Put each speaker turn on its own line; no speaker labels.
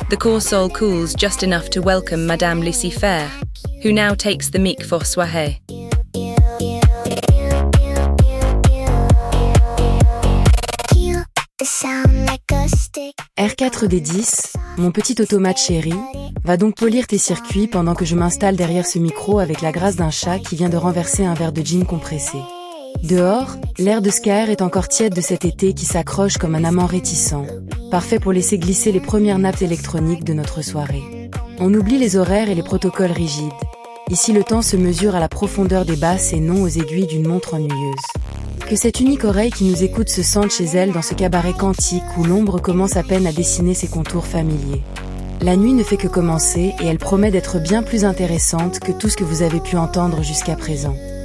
The Corsol cools just enough to welcome Madame Lucifer, who now takes the mic for soirée.
R4D10, mon petit automate chéri, va donc polir tes circuits pendant que je m'installe derrière ce micro avec la grâce d'un chat qui vient de renverser un verre de gin compressé. Dehors, l'air de Skaer est encore tiède de cet été qui s'accroche comme un amant réticent, parfait pour laisser glisser les premières nappes électroniques de notre soirée. On oublie les horaires et les protocoles rigides. Ici le temps se mesure à la profondeur des basses et non aux aiguilles d'une montre ennuyeuse. Que cette unique oreille qui nous écoute se sente chez elle dans ce cabaret quantique où l'ombre commence à peine à dessiner ses contours familiers. La nuit ne fait que commencer et elle promet d'être bien plus intéressante que tout ce que vous avez pu entendre jusqu'à présent.